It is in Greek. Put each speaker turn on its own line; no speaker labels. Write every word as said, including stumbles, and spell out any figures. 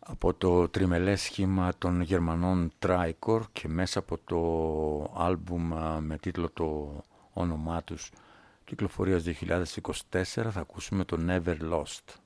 Από το τριμελές σχήμα των Γερμανών Tricor και μέσα από το άλμπουμ με τίτλο το όνομά τους κυκλοφορίας δύο χιλιάδες είκοσι τέσσερα θα ακούσουμε το Never Lost.